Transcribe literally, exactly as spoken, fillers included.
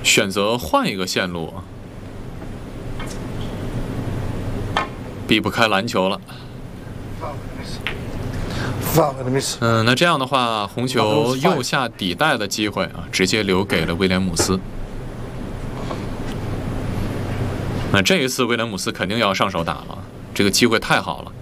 选择换一个线路，避不开篮球了。嗯，那这样的话，红球右下底带的机会啊，直接留给了威廉姆斯。那这一次威廉姆斯肯定要上手打了，这个机会太好了。